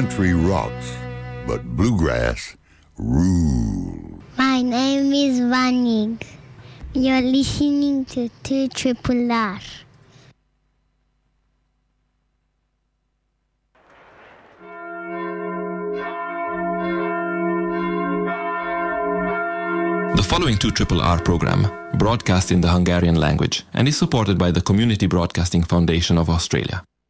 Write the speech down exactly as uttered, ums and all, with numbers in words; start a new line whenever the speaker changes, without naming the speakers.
Country rocks, but bluegrass rules.
My name is Vanig. You're listening to two Triple R.
The following two R R program broadcasts in the Hungarian language and is supported by the Community Broadcasting Foundation of Australia.